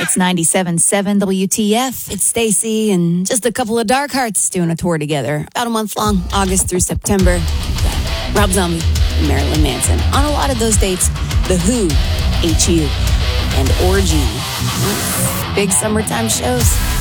It's 97.7 WTF. It's Stacy and just a couple of dark hearts doing a tour together. About a month long, August through September. Rob Zombie and Marilyn Manson. On a lot of those dates, The Who, H.U., and Orgy. Big summertime shows.